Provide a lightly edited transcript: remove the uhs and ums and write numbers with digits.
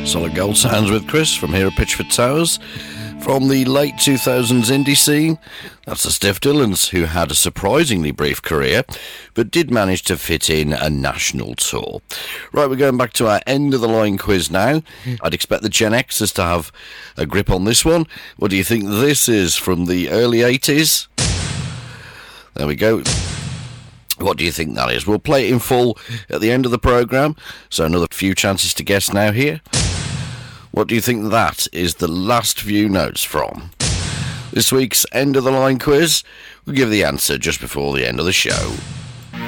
Solid Gold Sounds with Chris from here at Pitchford Towers. From the late 2000s indie scene, that's the Stiff Dillons, who had a surprisingly brief career, but did manage to fit in a national tour. Right, we're going back to our end-of-the-line quiz now. I'd expect the Gen Xers to have a grip on this one. What do you think this is from the early 80s? There we go. What do you think that is? We'll play it in full at the end of the programme, so another few chances to guess now here. What do you think that is the last few notes from? This week's end of the line quiz, we'll give the answer just before the end of the show.